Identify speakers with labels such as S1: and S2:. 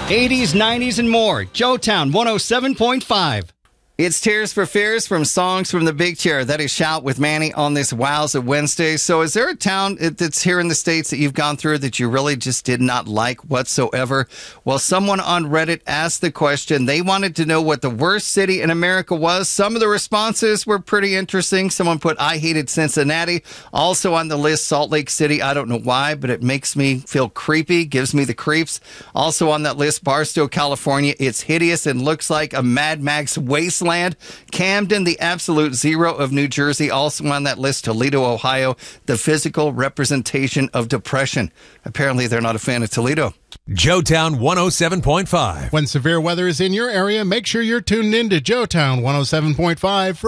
S1: 80s, 90s, and more. Joetown 107.5. It's Tears for Fears from Songs from the Big Chair. That is Shout with Manny on this Wowza Wednesday. So is there a town that's here in the States that you've gone through that you really just did not like whatsoever? Well, someone on Reddit asked the question. They wanted to know what the worst city in America was. Some of the responses were pretty interesting. Someone put, I hated Cincinnati. Also on the list, Salt Lake City. I don't know why, but it makes me feel creepy, gives me the creeps. Also on that list, Barstow, California. It's hideous and looks like a Mad Max wasteland. Camden, the absolute zero of New Jersey. Also on that list, Toledo, Ohio, the physical representation of depression. Apparently, they're not a fan of Toledo.
S2: Joetown 107.5.
S3: When severe weather is in your area, make sure you're tuned in to Joetown 107.5 for